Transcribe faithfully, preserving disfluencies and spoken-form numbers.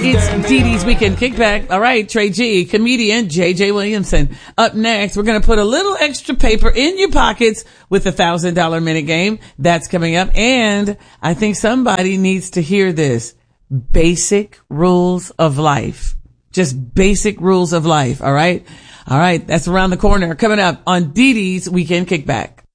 It's Dee Dee's Weekend Kickback. All right, Trey G, comedian J J Williamson. Up next, we're going to put a little extra paper in your pockets with the one thousand dollars minute game. That's coming up. And I think somebody needs to hear this. Basic rules of life. Just basic rules of life. All right. All right. That's around the corner. Coming up on Dee Dee's Weekend Kickback.